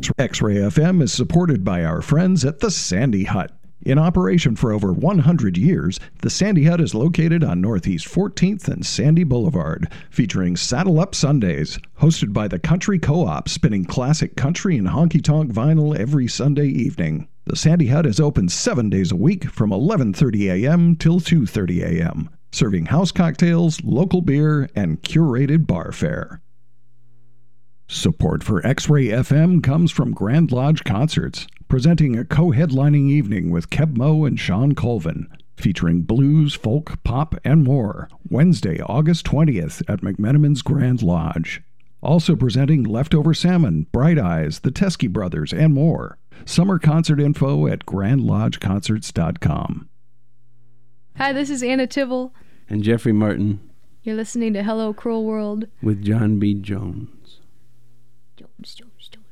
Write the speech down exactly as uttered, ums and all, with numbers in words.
X-Ray F M is supported by our friends at the Sandy Hut. In operation for over one hundred years, the Sandy Hut is located on Northeast fourteenth and Sandy Boulevard, featuring Saddle Up Sundays, hosted by the Country Co-op, spinning classic country and honky-tonk vinyl every Sunday evening. The Sandy Hut is open seven days a week from eleven thirty a.m. till two thirty a.m., serving house cocktails, local beer, and curated bar fare. Support for X-Ray F M comes from Grand Lodge Concerts, presenting a co-headlining evening with Keb Mo and Sean Colvin, featuring blues, folk, pop, and more, Wednesday, August twentieth at McMenamin's Grand Lodge. Also presenting Leftover Salmon, Bright Eyes, the Teskey Brothers, and more. Summer concert info at grand lodge concerts dot com. Hi, this is Anna Tivell. And Jeffrey Martin. You're listening to Hello Cruel World with John B. Jones. Jones, Jones, Jones.